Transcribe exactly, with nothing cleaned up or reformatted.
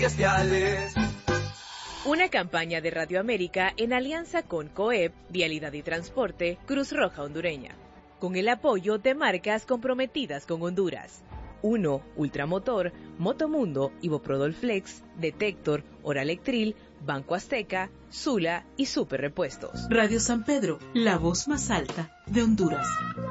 Una campaña de Radio América en alianza con COEP, Vialidad y Transporte, Cruz Roja Hondureña, con el apoyo de marcas comprometidas con Honduras. Uno, Ultramotor, Motomundo, Iboprodol Flex, Detector, Oralectril, Banco Azteca, Sula y Super Repuestos. Radio San Pedro, la voz más alta de Honduras.